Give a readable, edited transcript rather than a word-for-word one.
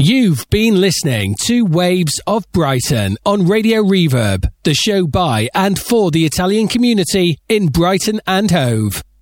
You've been listening to Waves of Brighton on Radio Reverb, the show by and for the Italian community in Brighton and Hove.